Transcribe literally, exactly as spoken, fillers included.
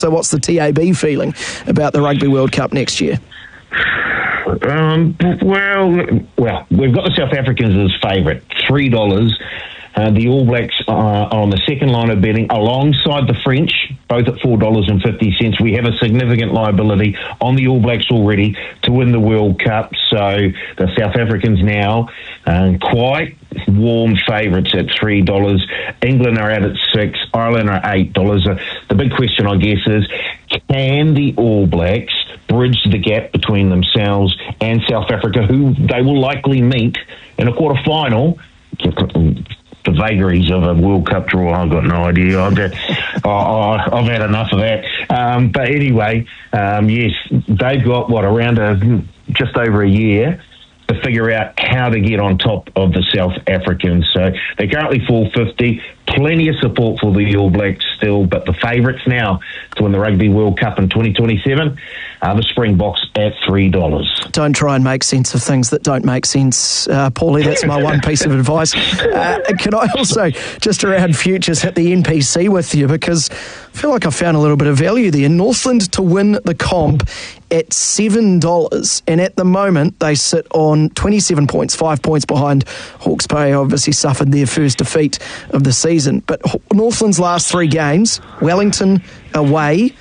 So what's the T A B feeling about the Rugby World Cup next year? Um, well, well, we've got the South Africans as favourite, three dollars. Uh, the All Blacks are on the second line of betting alongside the French, both at four dollars fifty. We have a significant liability on the All Blacks already to win the World Cup. So the South Africans now um, quite warm favourites at three dollars. England are out at six dollars. Ireland are eight dollars. Uh, the big question, I guess, is can the All Blacks bridge the gap between themselves and South Africa, who they will likely meet in a quarter-final? The vagaries of a World Cup draw, I've got no idea. I've had, oh, I've had enough of that. Um, but anyway, um, yes, they've got, what, around a, just over a year to figure out how to get on top of the South Africans. So they're currently four fifty. Plenty of support for the All Blacks still, but the favourites now to win the Rugby World Cup in twenty twenty-seven are the Springboks at three dollars. Don't try and make sense of things that don't make sense, uh, Paulie. That's my one piece of advice. Uh, can I also, just around futures, hit the N P C with you, because I feel like I found a little bit of value there. Northland to win the comp at seven dollars, and at the moment they sit on twenty-seven points, five points behind Hawke's Bay. Obviously suffered their first defeat of the season. But Northland's last three games, Wellington away,